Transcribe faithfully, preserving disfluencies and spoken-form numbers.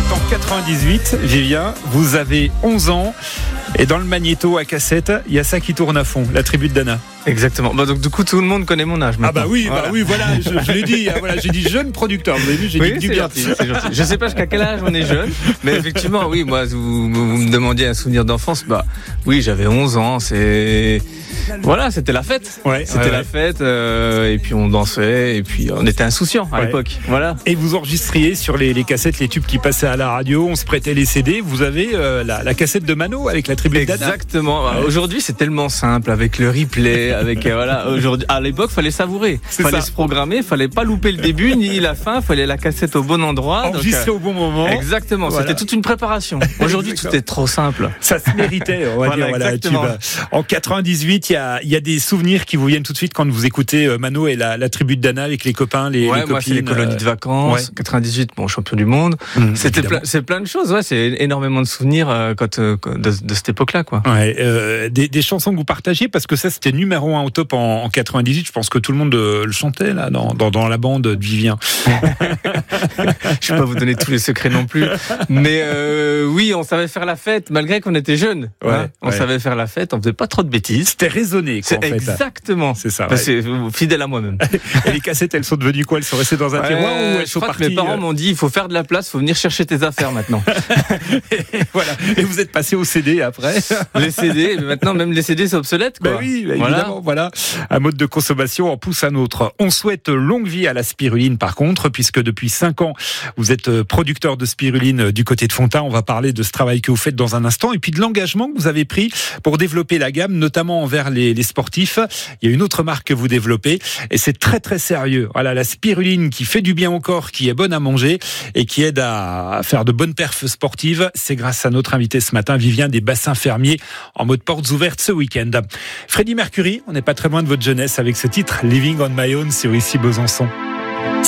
êtes en quatre-vingt-dix-huit, Vivien, vous avez onze ans. Et dans le magnéto à cassette, il y a ça qui tourne à fond, la tribu de Dana. Exactement. Bah donc du coup tout le monde connaît mon âge maintenant. Ah bah oui, voilà. bah oui, voilà, je, je l'ai dit. Voilà, j'ai dit jeune producteur. Vous avez vu, j'ai oui, dit du c'est bien. gentil, c'est gentil. Je sais pas jusqu'à quel âge on est jeune, mais effectivement, oui, moi vous, vous me demandiez un souvenir d'enfance, bah oui, j'avais onze ans. C'est voilà, c'était la fête. Ouais, c'était ouais, la ouais. fête, euh, et puis on dansait, et puis on était insouciants à Ouais. l'époque. Voilà. Et vous enregistriez sur les, les cassettes les tubes qui passaient à la radio, on se prêtait les C D. Vous avez euh, la, la cassette de Mano avec la tribu de Dana. Exactement. Ouais. Aujourd'hui, c'est tellement simple avec le replay, avec euh, voilà. Aujourd'hui, à l'époque, fallait savourer, C'est fallait ça. se programmer, fallait pas louper le début ni la fin, fallait la cassette au bon endroit. Enregistré donc, au bon moment. euh, Exactement. Voilà. C'était toute une préparation. Aujourd'hui, tout Exactement. est trop simple. Ça se méritait, on va Voilà, dire. Voilà, exactement. tube. En quatre-vingt-dix-huit, il y a, il y a des souvenirs qui vous viennent tout de suite quand vous écoutez euh, Mano et la, la tribu de Dana avec les copains, les, Ouais, les moi copines. c'est les colonies de vacances. ouais. quatre-vingt-dix-huit, bon, champion du monde. Mmh, C'était évidemment. plein, c'est plein de choses. Ouais, c'est énormément de souvenirs euh, quand, euh, de, de cette époque-là, quoi. Ouais, euh, des, des chansons que vous partagiez parce que ça c'était numéro un au top en, en quatre-vingt-dix-huit. Je pense que tout le monde euh, le chantait là dans, dans, dans la bande de Vivien. Je vais pas vous donner tous les secrets non plus, mais euh, oui, on savait faire la fête malgré qu'on était jeunes. Ouais, hein. On ouais. savait faire la fête, on faisait pas trop de bêtises. C'était raisonné, quoi, C'est en fait. exactement. C'est ça. Bah, Ouais. c'est fidèle à moi-même. Et les cassettes, elles sont devenues quoi? Elles sont restées dans un Ouais, tiroir ou elles je sont crois parties que mes parents euh, m'ont dit il faut faire de la place, faut venir chercher tes affaires maintenant. et voilà. Et vous êtes passé au C D après. Les C D, mais maintenant même les C D c'est obsolète, quoi. Ben oui, bah Voilà. évidemment, voilà. Un mode de consommation en pousse un autre. On souhaite longue vie à la spiruline, par contre, puisque depuis cinq ans, vous êtes producteur de spiruline du côté de Fontaine. On va parler de ce travail que vous faites dans un instant, et puis de l'engagement que vous avez pris pour développer la gamme, notamment envers les, les sportifs. Il y a une autre marque que vous développez, et c'est très très sérieux. Voilà, la spiruline qui fait du bien au corps, qui est bonne à manger, et qui aide à faire de bonnes perfs sportives. C'est grâce à notre invité ce matin, Vivien des Bassins Fermiers, en mode portes ouvertes ce week-end. Freddie Mercury, on n'est pas très loin de votre jeunesse avec ce titre Living on My Own sur Ici Besançon.